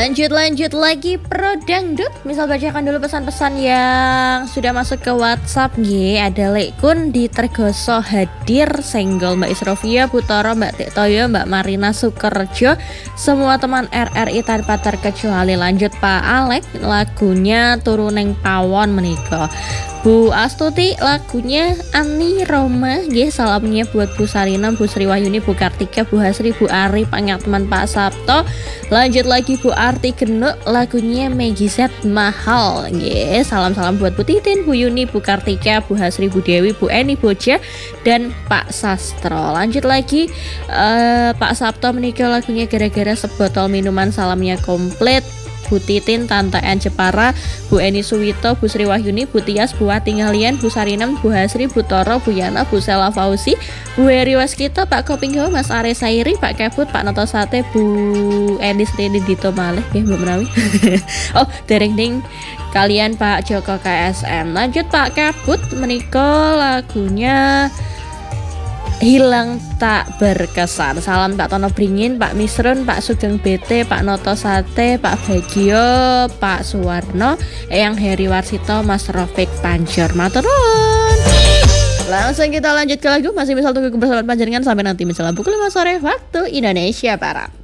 Lanjut lagi Pro Dangdut. Misal bacakan dulu pesan-pesan yang sudah masuk ke WhatsApp. Ada Lekun di Tergoso hadir, Senggol Mbak Isrofia, Putoro, Mbak Tiktoyo, Mbak Marina Sukerjo, semua teman RRI tanpa terkecuali. Lanjut Pak Alek, lagunya Turuneng Pawon menikah. Bu Astuti lagunya Ani Roma. Salamnya buat Bu Sarina, Bu Sri Wahyuni, Bu Kartika, Bu Hasri, Bu Ari, panggil teman Pak Sabto. Lanjut lagi Bu Arti Genuk, lagunya Maggie Z Mahal. Salam-salam buat Bu Titin, Bu Yuni, Bu Kartika, Bu Hasri, Bu Dewi, Bu Eni, Boja, dan Pak Sastro. Lanjut lagi Pak Sabto menikah, lagunya Gara-gara Sebotol Minuman. Salamnya komplit Bu Titin, Tante N Jepara, Bu Eni Suwito, Bu Sri Wahyuni, Bu Tias, Bu Tingalian, Bu Sarinam, Bu Hasri, Bu Toro, Bu Yana, Bu Sela Fauzi, Bu Heri Waskito, Pak Kopingho, Mas Are Sairi, Pak Kebut, Pak Noto Sate, Bu Eni Srini Dito Maleh, Mbak Menawi. Oh, dereng ding kalian Pak Joko KSM. Lanjut Pak Kebut menikah, lagunya Hilang Tak Berkesan. Salam Pak Tono Bringin, Pak Misrun, Pak Sugeng BT, Pak Noto Sate, Pak Bagio, Pak Suwarno, Eyang Heri Warsito, Mas Rofik Panjor. Maturun. Langsung kita lanjut ke lagu. Masih misal tunggu kebersamaan panjenengan sampai nanti misalnya pukul 5 sore waktu Indonesia Barat.